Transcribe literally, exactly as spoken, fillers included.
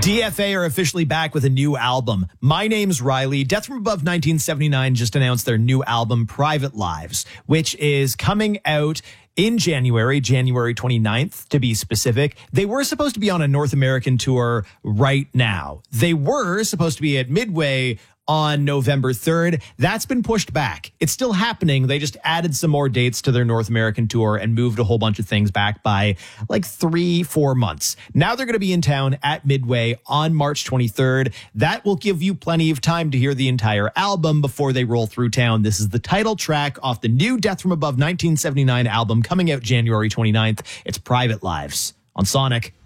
D F A are officially back with a new album. My name's Riley. Death from Above nineteen seventy-nine just announced their new album, Private Lives, which is coming out in January, January twenty-ninth, to be specific. They were supposed to be on a North American tour right now. They were supposed to be at Midway on November third. That's been pushed back. It's still happening. They just added some more dates to their North American tour and moved a whole bunch of things back by like three, four months. Now they're going to be in town at Midway on March twenty-third. That will give you plenty of time to hear the entire album before they roll through town. This is the title track off the new Death from Above nineteen seventy-nine album coming out January twenty-ninth. It's Private Lives on Sonic.